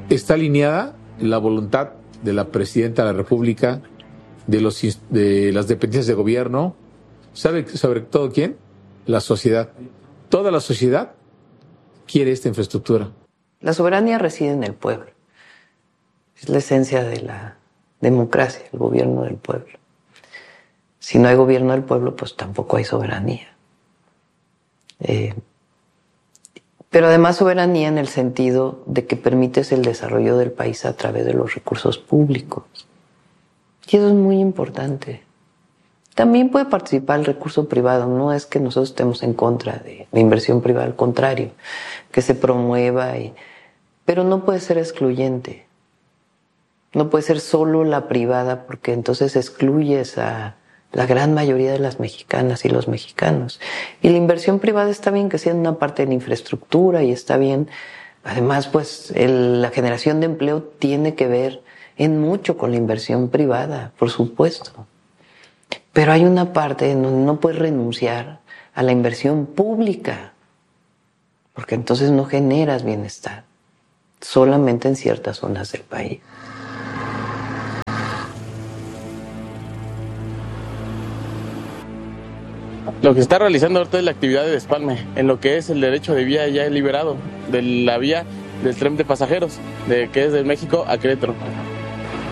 está alineada la voluntad de la Presidenta de la República, de las dependencias de gobierno. ¿Sabe sobre todo quién? La sociedad. Toda la sociedad quiere esta infraestructura. La soberanía reside en el pueblo. Es la esencia de la democracia, el gobierno del pueblo. Si no hay gobierno del pueblo, pues tampoco hay soberanía. Pero además soberanía en el sentido de que permites el desarrollo del país a través de los recursos públicos. Y eso es muy importante. También puede participar el recurso privado. No es que nosotros estemos en contra de la inversión privada, al contrario, que se promueva, pero no puede ser excluyente. No puede ser solo la privada, porque entonces excluyes a la gran mayoría de las mexicanas y los mexicanos. Y la inversión privada está bien que sea una parte de la infraestructura y está bien. Además, pues la generación de empleo tiene que ver en mucho con la inversión privada, por supuesto. Pero hay una parte en donde no puedes renunciar a la inversión pública, porque entonces no generas bienestar, solamente en ciertas zonas del país. Lo que se está realizando ahorita es la actividad de despalme, en lo que es el derecho de vía ya liberado, de la vía del tren de pasajeros, que es de México a Querétaro.